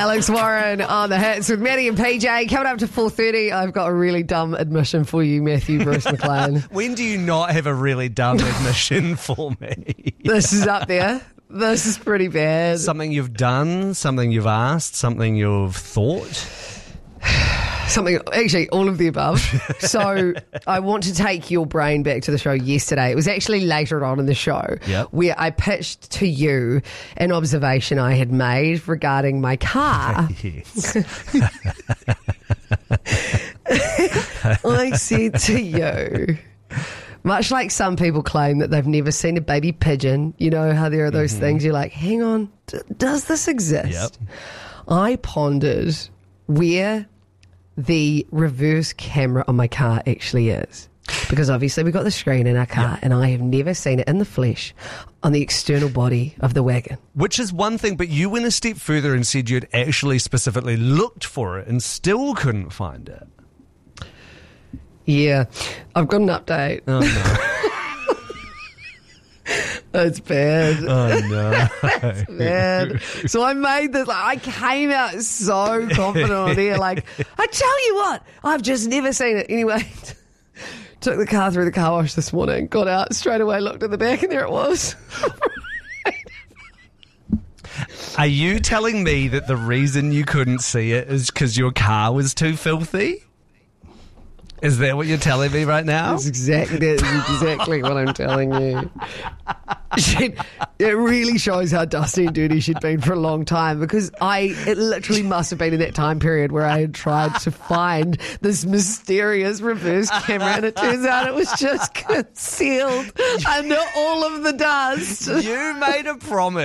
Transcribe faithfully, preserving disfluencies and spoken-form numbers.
Alex Warren on the hits with Maddie and P J. Coming up to four thirty, I've got a really dumb admission for you, Matthew Bruce McLean. When do you not have a really dumb admission for me? This is up there. This is pretty bad. Something you've done, something you've asked, something you've thought? Something, actually, all of the above. So I want to take your brain back to the show yesterday. It was actually later on in the show yep. where I pitched to you an observation I had made regarding my car. Yes. I said to you, much like some people claim that they've never seen a baby pigeon, you know how there are those mm-hmm. things you're like, hang on, d- does this exist? Yep. I pondered where the reverse camera on my car actually is. Because obviously we've got the screen in our car yeah. and I have never seen it in the flesh on the external body of the wagon. Which is one thing, but you went a step further and said you'd actually specifically looked for it and still couldn't find it. Yeah, I've got an update. Oh no. It's bad. Oh no. It's bad. So I made this, like, I came out so confident on here, like, I tell you what, I've just never seen it. Anyway, took the car through the car wash this morning, got out straight away, looked at the back, and there it was. Are you telling me that the reason you couldn't see it is because your car was too filthy? Is that what you're telling me right now? That's exactly, that's exactly what I'm telling you. She, it really shows how dusty and dirty she'd been for a long time, because I it literally must have been in that time period where I had tried to find this mysterious reverse camera, and it turns out it was just concealed under all of the dust. You made a promise.